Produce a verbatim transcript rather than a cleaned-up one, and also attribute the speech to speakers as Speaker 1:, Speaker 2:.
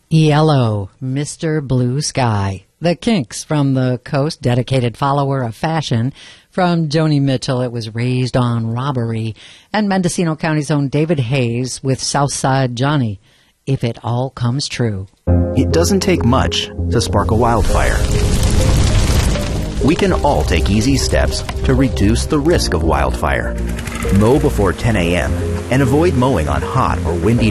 Speaker 1: Yellow, Mister Blue Sky. The Kinks from the Coast, dedicated follower of fashion. From Joni Mitchell, it was Raised on Robbery. And Mendocino County's own David Hayes with Southside Johnny, If It All Comes True.
Speaker 2: It doesn't take much to spark a wildfire. We can all take easy steps to reduce the risk of wildfire. Mow before ten a.m. and avoid mowing on hot or windy